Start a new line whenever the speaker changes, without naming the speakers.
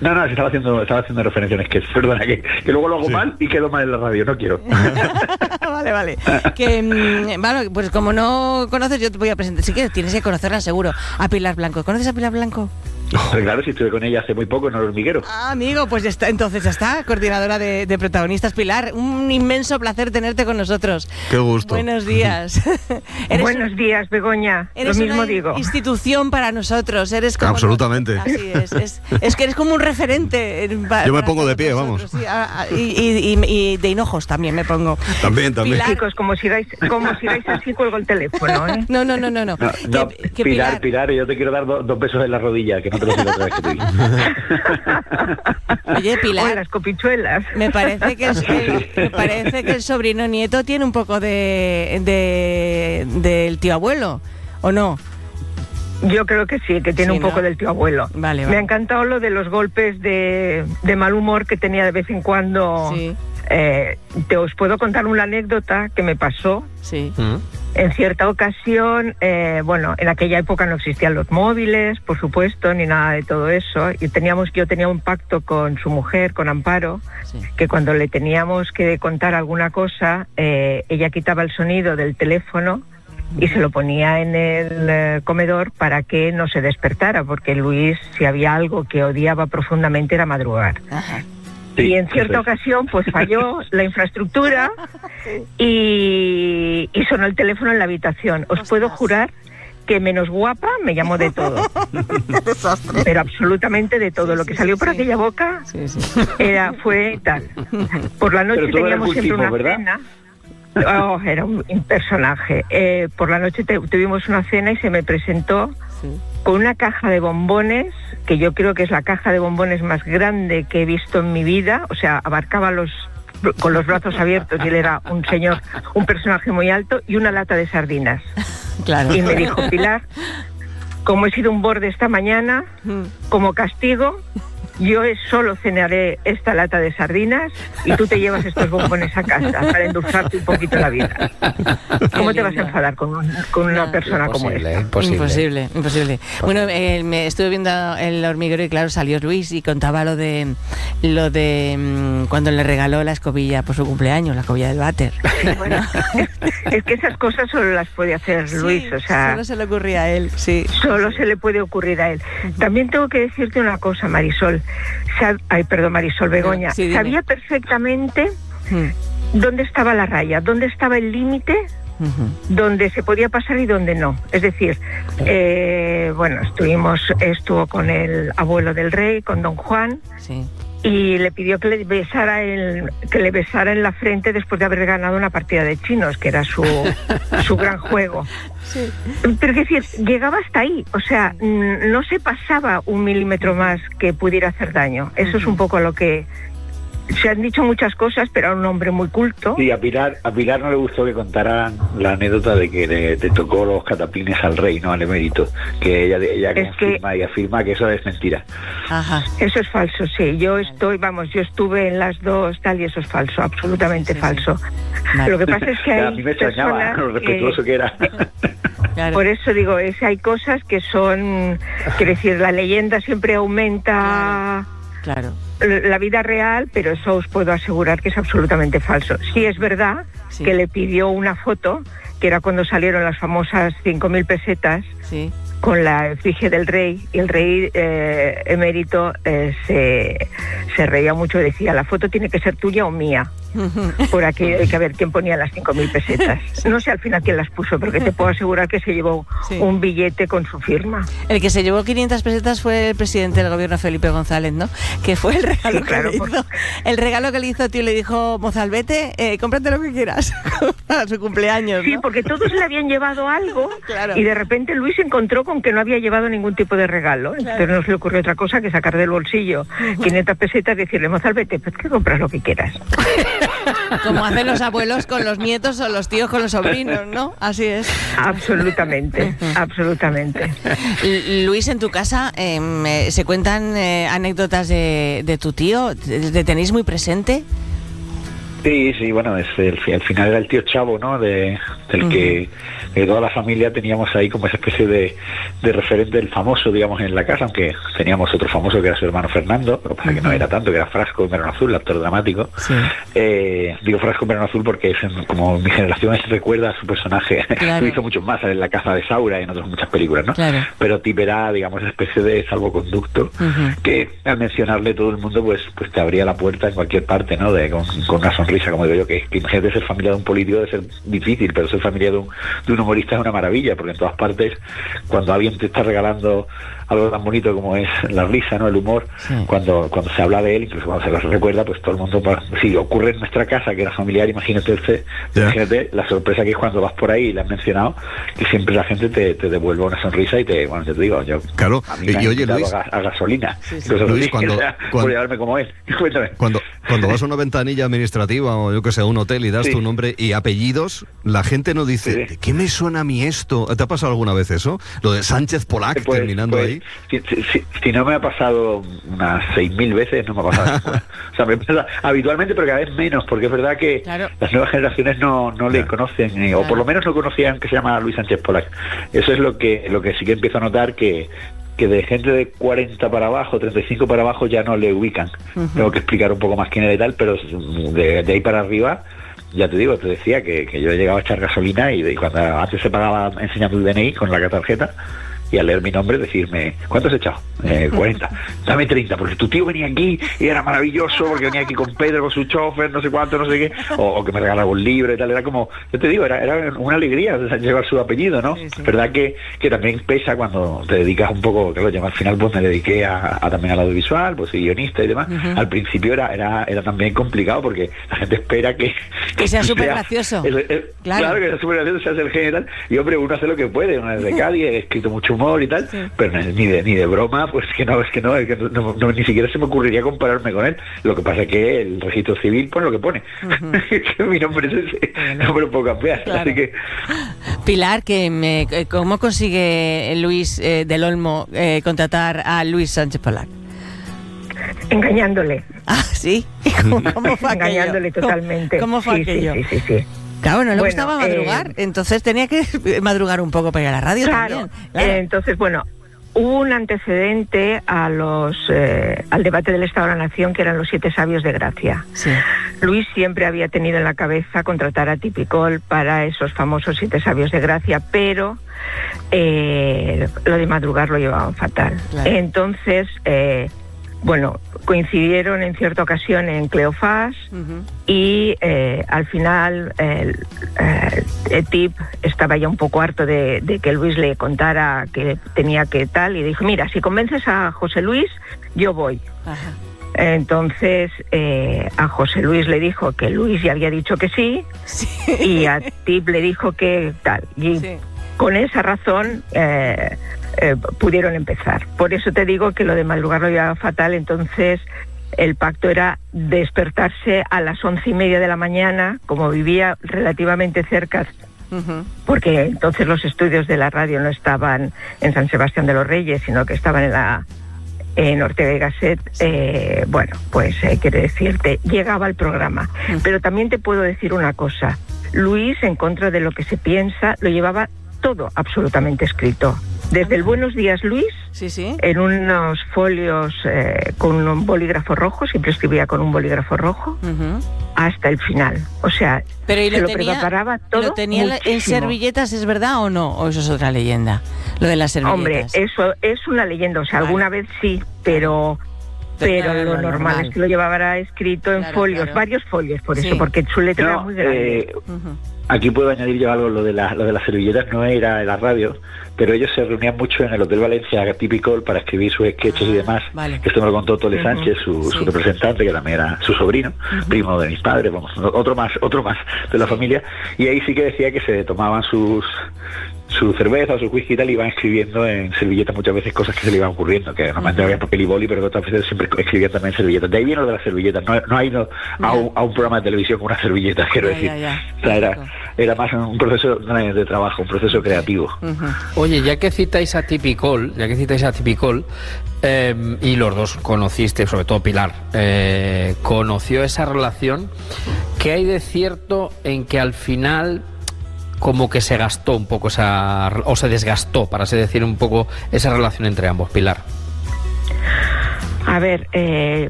No, estaba haciendo referencia a un sketch, perdona, que luego lo hago mal y quedo mal en la radio, no quiero.
Vale. Bueno, pues como no conoces, yo te voy a presentar. Sí que tienes que conocerla seguro. A Pilar Blanco. ¿Conoces a Pilar Blanco?
Pero claro, si estuve con ella hace muy poco en El Hormiguero.
Amigo, pues entonces ya está, coordinadora de protagonistas. Pilar, un inmenso placer tenerte con nosotros.
Qué gusto.
Buenos días.
Buenos días, Begoña.
Eres
lo mismo
una
digo.
Institución para nosotros. Eres como
Absolutamente.
Así es que eres como un referente.
Yo me pongo de pie, vamos.
Sí, y de hinojos también me pongo.
También.
Pilar.
Chicos, como sigáis así, cuelgo el teléfono, ¿eh?
No.
Pilar, yo te quiero dar dos besos en la rodilla, que no te lo digo otra vez que te digo.
Oye, Pilar.
O las copichuelas.
Me parece que el sobrino nieto tiene un poco del tío abuelo, ¿o no?
Yo creo que sí, que tiene un poco del tío abuelo.
Vale.
Me ha encantado lo de los golpes de mal humor que tenía de vez en cuando.
Sí.
Os puedo contar una anécdota que me pasó.
Sí.
En cierta ocasión, en aquella época no existían los móviles, por supuesto, ni nada de todo eso. Y yo tenía un pacto con su mujer, con Amparo, que cuando le teníamos que contar alguna cosa, ella quitaba el sonido del teléfono y se lo ponía en el comedor para que no se despertara, porque Luis, si había algo que odiaba profundamente, era madrugar.
Ajá.
Sí,
y en cierta ocasión pues falló la infraestructura y sonó el teléfono en la habitación. Os puedo jurar que menos guapa me llamó de todo. Pero absolutamente de todo. Lo que salió por aquella boca fue tal. Por la noche teníamos siempre una cena. Era un personaje. Por la noche tuvimos una cena y se me presentó con una caja de bombones, que yo creo que es la caja de bombones más grande que he visto en mi vida. O sea, abarcaba con los brazos abiertos, y él era un personaje muy alto, y una lata de sardinas.
Claro.
Y me dijo: Pilar, como he sido un borde esta mañana, como castigo, yo solo cenaré esta lata de sardinas y tú te llevas estos bombones a casa para endulzarte un poquito la vida. ¿Cómo te vas a enfadar con una persona como esta?
Imposible. Bueno, me estuve viendo El Hormiguero y claro, salió Luis y contaba lo de cuando le regaló la escobilla por su cumpleaños, la escobilla del váter.
Bueno, es que esas cosas solo las puede hacer Luis, o sea...
Solo se le ocurría a él, sí.
Solo se le puede ocurrir a él. También tengo que decirte una cosa, Marisol. Marisol Begoña.
Sí,
sabía perfectamente dónde estaba la raya, dónde estaba el límite, dónde se podía pasar y dónde no. Es decir, estuvo con el abuelo del rey, con don Juan, y le pidió que le besara en la frente después de haber ganado una partida de chinos, que era su gran juego. Sí. Pero es decir, llegaba hasta ahí, o sea, no se pasaba un milímetro más que pudiera hacer daño. Eso es un poco lo que... Se han dicho muchas cosas, pero era un hombre muy culto.
Sí, a Pilar no le gustó que contaran la anécdota de que le tocó los cataplines al rey, no al emérito, que ella confirma y afirma que eso es mentira.
Ajá.
Eso es falso, sí. Yo estuve en las dos, tal, y eso es falso, absolutamente falso. Vale. Lo que pasa es que hay
a mí me extrañaba lo respetuoso que era.
Claro. Por eso digo, hay cosas que son... Quiero decir, la leyenda siempre aumenta...
Claro.
La vida real, pero eso os puedo asegurar que es absolutamente falso. Sí es verdad que le pidió una foto, que era cuando salieron las famosas 5.000 pesetas, con la efigie del rey, y el rey emérito se reía mucho y decía: la foto tiene que ser tuya o mía. Por aquí hay que ver quién ponía las 5.000 pesetas. No sé al final quién las puso, pero que te puedo asegurar que se llevó un billete con su firma.
El que se llevó 500 pesetas fue el presidente del gobierno, Felipe González, ¿no? Que fue el regalo que le hizo. El regalo que le hizo, tío, le dijo: Mozalbete, cómprate lo que quieras para su cumpleaños, ¿no?
Sí, porque todos le habían llevado algo y de repente Luis se encontró con que no había llevado ningún tipo de regalo. Entonces no se le ocurrió otra cosa que sacar del bolsillo 500 pesetas y decirle: Mozalbete, pues que compras lo que quieras.
Como hacen los abuelos con los nietos o los tíos con los sobrinos, ¿no? Así es.
Absolutamente.
Luis, en tu casa se cuentan anécdotas de tu tío. ¿Te tenéis muy presente?
Sí, bueno, el final era el tío Chavo, ¿no? Del que toda la familia teníamos ahí como esa especie de referente del famoso, digamos, en la casa, aunque teníamos otro famoso que era su hermano Fernando, lo que pasa que no era tanto, que era Frasco en Verano Azul, el actor dramático. Sí. Digo Frasco en Verano Azul porque como mi generación recuerda a su personaje, claro. Lo hizo mucho más en La Caza de Saura y en otras muchas películas, ¿no? Claro. Pero Tip era, digamos, esa especie de salvoconducto que al mencionarle todo el mundo pues te abría la puerta en cualquier parte, ¿no? Con una sonrisa, como digo yo, que imagínate ser familia de un político debe ser difícil, pero ser familia de un humorista es una maravilla, porque en todas partes, cuando alguien te está regalando algo tan bonito como es la risa, ¿no? El humor, sí. Cuando se habla de él, incluso cuando se lo recuerda, pues todo el mundo, si ocurre en nuestra casa, que era familiar, imagínate la sorpresa que es cuando vas por ahí y le has mencionado, que siempre la gente te devuelve una sonrisa y te digo, yo
claro,
a mí me
oye, Luis,
a gasolina,
sí. Luis,
por llevarme como él. Cuéntame.
Cuando vas a una ventanilla administrativa o yo que sé, a un hotel y das tu nombre y apellidos, la gente no dice, ¿de qué me suena a mí esto? ¿Te ha pasado alguna vez eso? Lo de Sánchez Polac terminando ahí.
Si no me ha pasado unas 6.000 veces, no me ha pasado. O sea, me pasa habitualmente, pero cada vez menos, porque es verdad que las nuevas generaciones no le conocen, o por lo menos no conocían que se llama Luis Sánchez Polac. Eso es lo que sí que empiezo a notar, que de gente de 40 para abajo, 35 para abajo ya no le ubican. Tengo que explicar un poco más quién era y tal, pero de ahí para arriba, ya te decía que yo llegaba a echar gasolina y cuando antes se pagaba enseñando el DNI con la tarjeta, y al leer mi nombre decirme, ¿cuánto has echado? 40. Dame 30, porque tu tío venía aquí y era maravilloso, porque venía aquí con Pedro, con su chofer, no sé cuánto, no sé qué, o que me regalaba un libro y tal. Era como, yo te digo, era una alegría llevar su apellido, ¿no? Sí. Verdad que también pesa cuando te dedicas un poco, claro, yo al final pues me dediqué a también al audiovisual, pues soy guionista y demás. Al principio era también complicado, porque la gente espera que
sea súper gracioso.
Claro, que sea súper gracioso, seas el general, y hombre, uno hace lo que puede, uno es de Cádiz, he escrito mucho humor y tal, pero ni de broma, pues que no, ni siquiera se me ocurriría compararme con él. Lo que pasa es que el registro civil pone lo que pone. Que mi nombre es ese, no me lo puedo cambiar. Claro. Así que...
Pilar, ¿cómo consigue Luis del Olmo contratar a Luis Sánchez Polac?
Engañándole.
Ah, ¿sí? ¿Cómo fue
engañándole totalmente.
¿Cómo fue aquello? Sí. Claro, no le gustaba madrugar, entonces tenía que madrugar un poco para ir a la radio también. Claro.
Entonces, hubo un antecedente al debate del Estado de la Nación, que eran los 7 sabios de Gracia. Sí. Luis siempre había tenido en la cabeza contratar a Tipicol para esos famosos 7 sabios de Gracia, pero lo de madrugar lo llevaban fatal. Claro. Entonces... coincidieron en cierta ocasión en Cleofás y al final Tip estaba ya un poco harto de que Luis le contara que tenía que tal, y dijo, mira, si convences a José Luis, yo voy. Ajá. Entonces a José Luis le dijo que Luis ya había dicho que sí. Y a Tip le dijo que tal. Y con esa razón... pudieron empezar. Por eso te digo que lo de madrugar lo llevaba fatal. Entonces el pacto era despertarse a las 11:30 de la mañana, como vivía relativamente cerca, porque entonces los estudios de la radio no estaban en San Sebastián de los Reyes, sino que estaban en Ortega y Gasset. Quiero decirte, llegaba el programa. Pero también te puedo decir una cosa, Luis, en contra de lo que se piensa, lo llevaba todo absolutamente escrito. Desde el Buenos Días, Luis, en unos folios con un bolígrafo rojo, siempre escribía con un bolígrafo rojo, hasta el final. O sea,
pero
lo preparaba todo.
¿Lo tenía
muchísimo.
En servilletas, es verdad o no? ¿O eso es otra leyenda? Lo de las servilletas.
Hombre, eso es una leyenda. O sea, alguna vez sí, pero lo normal es que lo llevara escrito en folios, varios folios, por eso, porque su letra era muy grande.
Aquí puedo añadir yo algo, lo de las servilletas no era en la radio, pero ellos se reunían mucho en el Hotel Valencia Tipicol para escribir sus sketches y demás. Vale. Esto me lo contó Tole Sánchez, su representante, que también era su sobrino, primo de mis padres, otro más de la familia, y ahí sí que decía que se tomaban su cerveza o su whisky y tal, y iban escribiendo en servilletas muchas veces cosas que se le iban ocurriendo, que normalmente había papel y boli, pero otras veces siempre escribían también en servilletas. De ahí viene lo de las servilletas, no ha ido a un programa de televisión con una servilleta, quiero decir. O sea, era más un proceso de trabajo, un proceso creativo.
Oye, ya que citáis a Tipicol, y los dos conociste, sobre todo Pilar, conoció esa relación, ¿qué hay de cierto en que al final como que se gastó un poco o se desgastó, para así decir, un poco esa relación entre ambos, Pilar?
A ver,